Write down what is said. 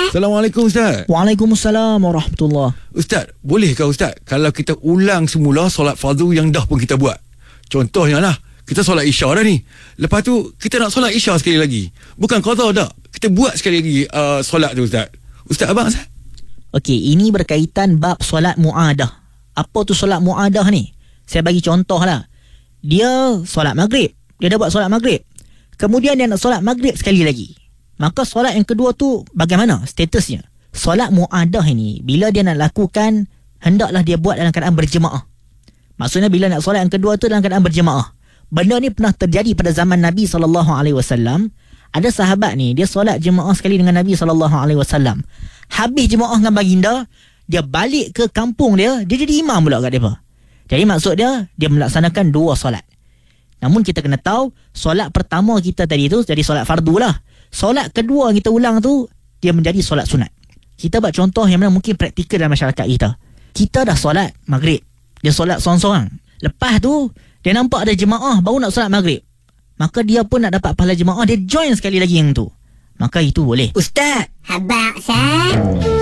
Assalamualaikum Ustaz. Waalaikumsalam warahmatullahi. Ustaz, bolehkah Ustaz kalau kita ulang semula solat fardu yang dah pun kita buat? Contohnya lah, kita solat Isya dah ni. Lepas tu kita nak solat Isya sekali lagi. Bukan qada dah. Kita buat sekali lagi solat tu Ustaz. Ustaz abang Ustaz. Okey, ini berkaitan bab solat mu'adah. Apa tu solat mu'adah ni? Saya bagi contoh lah. Dia solat maghrib. Dia dah buat solat maghrib. Kemudian dia nak solat maghrib sekali lagi. Maka solat yang kedua tu bagaimana statusnya? Solat mu'adah ini, bila dia nak lakukan, hendaklah dia buat dalam keadaan berjemaah. Maksudnya bila nak solat yang kedua tu dalam keadaan berjemaah. Benda ni pernah terjadi pada zaman Nabi SAW. Ada sahabat ni, dia solat jemaah sekali dengan Nabi SAW. Habis jemaah dengan baginda, dia balik ke kampung dia jadi imam pula kat mereka. Jadi maksud dia melaksanakan 2 solat. Namun kita kena tahu, solat pertama kita tadi tu jadi solat fardu lah. Solat kedua kita ulang tu, dia menjadi solat sunat. Kita buat contoh yang mana mungkin praktikal dalam masyarakat kita. Kita dah solat maghrib, dia solat seorang-seorang. Lepas tu, dia nampak ada jemaah baru nak solat maghrib. Maka dia pun nak dapat pahala jemaah, dia join sekali lagi yang tu. Maka itu boleh. Ustaz, habaq Ustaz.